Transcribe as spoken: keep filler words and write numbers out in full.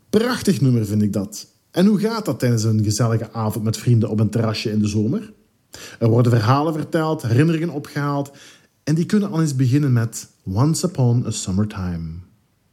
Prachtig nummer vind ik dat. En hoe gaat dat tijdens een gezellige avond met vrienden op een terrasje in de zomer? Er worden verhalen verteld, herinneringen opgehaald en die kunnen al eens beginnen met Once Upon a Summertime.